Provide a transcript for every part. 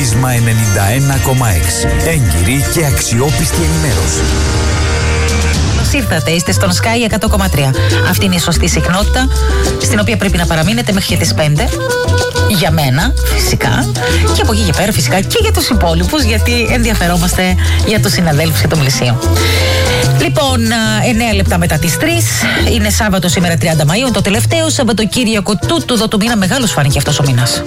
Πρίσμα 91,6. Έγκυρη και αξιόπιστη ενημέρωση. Ήρθατε, είστε στον Sky 100,3. Αυτή είναι η σωστή συχνότητα, στην οποία πρέπει να παραμείνετε μέχρι τις 5. Για μένα, φυσικά. Και από εκεί και πέρα, φυσικά και για τους υπόλοιπους, γιατί ενδιαφερόμαστε για τους συναδέλφους και το πλησίο. Λοιπόν, 9 λεπτά μετά τις 3. Είναι Σάββατο σήμερα, 30 Μαΐου. Το τελευταίο Σαββατοκύριακο τούτου του μήνα. Μεγάλος φάνηκε αυτός ο μήνας.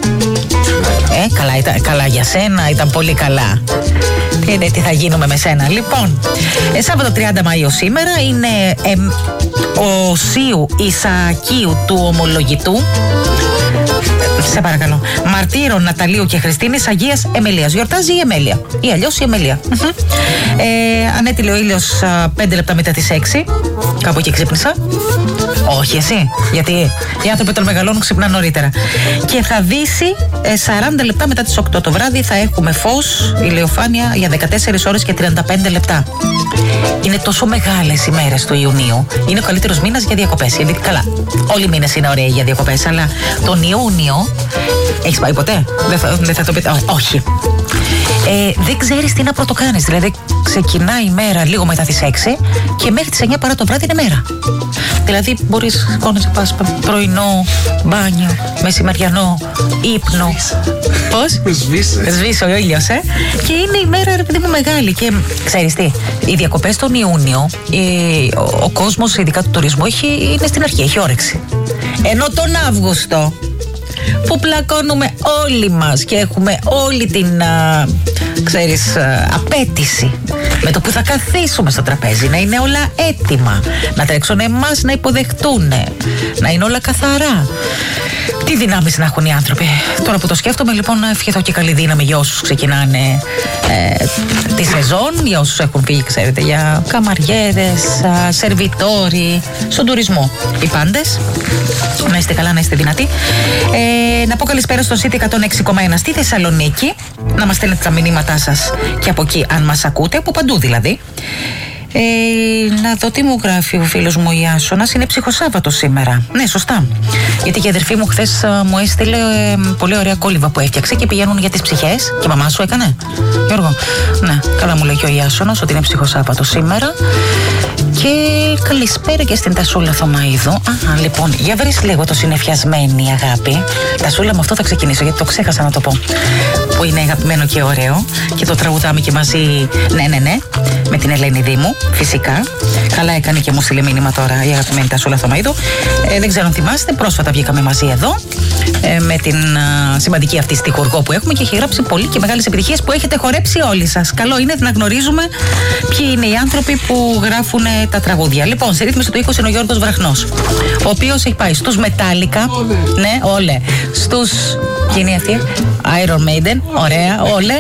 Καλά για σένα, ήταν πολύ καλά. Τι θα γίνουμε με σένα. Λοιπόν, Σάββατο 30 Μαΐου σήμερα είναι ο Σίου Ισαακίου του Ομολογητού. Σε παρακαλώ. Μαρτύρων Ναταλίου και Χριστίνης Αγίας Εμελίας. Γιορτάζει η Εμέλεια. Ή αλλιώς η Εμελία. Ανέτειλε ο ήλιος 5 λεπτά μετά τις 6. Κάπου εκεί ξύπνησα. Όχι εσύ. Γιατί οι άνθρωποι των μεγαλών ξυπνάνε νωρίτερα. Και θα δύσει 40 λεπτά μετά τις 8 το βράδυ. Θα έχουμε φως, ηλιοφάνεια για 14 ώρες και 35 λεπτά. Είναι τόσο μεγάλες οι μέρες του Ιουνίου. Είναι ο καλύτερος μήνας για διακοπές. Γιατί καλά, όλοι οι μήνες είναι ωραίοι για διακοπές, αλλά τον Ιούνιο. Έχεις πάει ποτέ? Δεν θα το πείτε. Όχι. Δεν ξέρεις τι να πρωτοκάνεις. Δηλαδή, ξεκινάει η μέρα λίγο μετά τις 6 και μέχρι τις 9 παρά το βράδυ είναι μέρα. Δηλαδή, μπορείς να πας πρωινό, μπάνιο, μεσημεριανό, ύπνο. Πώς? Σβήσει ο ήλιος, Και είναι η μέρα, ρε παιδί μου, μεγάλη. Και ξέρεις τι, οι διακοπές τον Ιούνιο, ο κόσμος, ειδικά του τουρισμού, είναι στην αρχή, έχει όρεξη. Ενώ τον Αύγουστο, που πλακώνουμε όλοι μας και έχουμε όλη την απέτηση με το που θα καθίσουμε στο τραπέζι, να είναι όλα έτοιμα, να τρέξουν εμάς να υποδεχτούν, να είναι όλα καθαρά. Τι δυνάμεις να έχουν οι άνθρωποι. Τώρα που το σκέφτομαι, λοιπόν, να ευχηθώ και καλή δύναμη για όσους ξεκινάνε τη σεζόν, για όσους έχουν φύγει, ξέρετε, για καμαριέρες, σερβιτόροι, στον τουρισμό. Οι πάντες, να είστε καλά, να είστε δυνατοί. Να πω καλησπέρα στο City 106,1 στη Θεσσαλονίκη. Να μας στέλνετε τα μηνύματά σας και από εκεί, αν μας ακούτε, από παντού δηλαδή. Να δω τι μου γράφει ο φίλος μου ο Ιάσονας. Είναι ψυχοσάββατο σήμερα. Ναι, σωστά. Γιατί και η αδερφή μου χθες μου έστειλε πολύ ωραία κόλληβα που έφτιαξε και πηγαίνουν για τις ψυχές. Και η μαμά σου έκανε, Γιώργο? Ναι, καλά μου λέει και ο Ιάσονας ότι είναι ψυχοσάββατο σήμερα. Και καλησπέρα και στην Τασούλα Θωμαίδου. Λοιπόν, για βρεις λίγο το συνεφιασμένη αγάπη. Τασούλα, με αυτό θα ξεκινήσω γιατί το ξέχασα να το πω. Που είναι αγαπημένο και ωραίο. Και το τραγουδάμε και μαζί. Ναι. Με την Ελένη Δήμου, φυσικά. Καλά έκανε και μου στείλε μήνυμα τώρα η αγαπημένη Τασούλα Θωμαίδου. Δεν ξέρω αν θυμάστε, πρόσφατα βγήκαμε μαζί εδώ με την σημαντική αυτή στιχουργό που έχουμε και έχει γράψει πολύ και μεγάλες επιτυχίες που έχετε χορέψει όλοι σας. Καλό είναι να γνωρίζουμε ποιοι είναι οι άνθρωποι που γράφουν τα τραγούδια. Λοιπόν, σε ρύθμιση του ήχου είναι ο Γιώργος Βραχνός, ο οποίος έχει πάει στους Μετάλλικα. Ναι, όλε. Στους. Ποιοι είναι αυτοί? Iron Maiden, ωραία, όλε.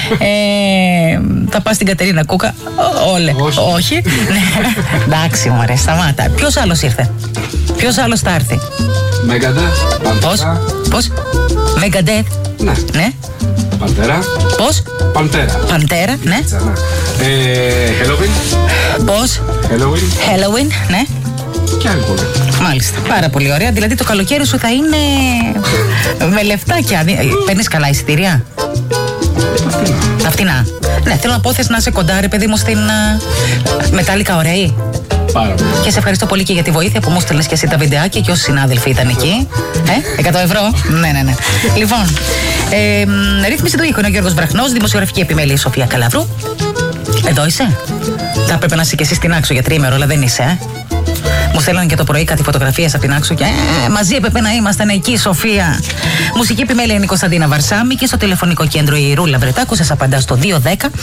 Θα πάω στην Κατερίνα Κούκα, όλε. Όχι. Εντάξει, μωρέ, σταμάτα. Ποιος άλλος ήρθε? Ποιος άλλος θα έρθει? Megadeth. Πώς? Megadeth. Ναι. Παντέρα. Πώς? Παντέρα, ναι. Halloween. Πώς? Halloween, ναι. Και άλλη πολύ. Μάλιστα, πάρα πολύ ωραία. Δηλαδή το καλοκαίρι σου θα είναι με λεφτάκια. Παίρνεις καλά εισιτήρια? Τα φτηνά. Ναι, θέλω να πω, θες να είσαι κοντά, ρε παιδί μου, στην Μετάλλικα, ωραίοι. Πάρα πολύ. Και σε ευχαριστώ πολύ και για τη βοήθεια που μου στέλνες και εσύ τα βιντεάκια και όσοι συνάδελφοι ήταν εκεί. 100 ευρώ. Ναι. Λοιπόν, ρύθμιση του ήχου είναι ο Γιώργος Βραχνός, δημοσιογραφική επιμέλεια η Σοφία Καλαβρού. Εδώ είσαι? Θα έπρεπε να είσαι και εσύ στην Άξο για τρίμερο, αλλά δεν είσαι, Μου στέλνανε και το πρωί κάτι φωτογραφίες από την Άξο και μαζί έπρεπε να ήμασταν εκεί, Σοφία. Μουσική επιμέλεια είναι η Κωνσταντίνα Βαρσάμη και στο τηλεφωνικό κέντρο η Ρούλα Βρετάκου. Σας απαντά στο 210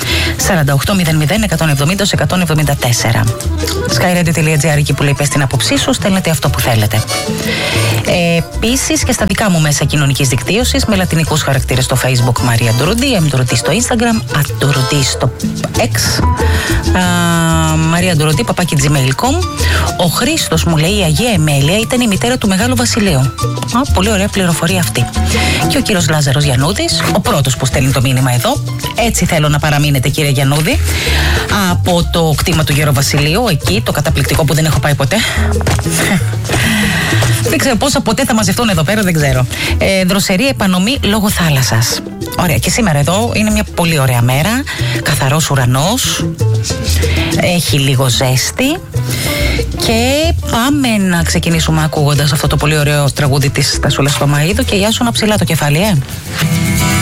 4800 170 174. skyradio.gr, εκεί που λέει πες την άποψή σου, στέλνετε αυτό που θέλετε. Επίσης και στα δικά μου μέσα κοινωνικής δικτύωσης με λατινικούς χαρακτήρες στο Facebook Μαρία Ντουρουντή, Ντουρουντή στο Instagram, Ντουρουντή στο X, Μαρία Ντουρουντή, @gmail.com. Ο Χρήστος μου λέει η Αγία Εμέλεια ήταν η μητέρα του Μεγάλου Βασιλείου. Πολύ ωραία πληροφορία αυτή. Και ο κύριος Λάζαρος Γιαννούδης, ο πρώτος που στέλνει το μήνυμα εδώ. Έτσι θέλω να παραμείνετε, κύριε Γιαννούδη, από το κτήμα του Γεροβασιλείου, εκεί, το καταπληκτικό που δεν έχω πάει ποτέ. Δεν ξέρω πόσα ποτέ θα μαζευτούν εδώ πέρα, δεν ξέρω. Δροσερή επανομή λόγω θάλασσας. Ωραία, και σήμερα εδώ είναι μια πολύ ωραία μέρα. Καθαρός ουρανός, έχει λίγο ζέστη. Και πάμε να ξεκινήσουμε ακούγοντας αυτό το πολύ ωραίο τραγούδι της Στασούλας Παμαΐδου. Και γεια σου να ψηλά το κεφάλι,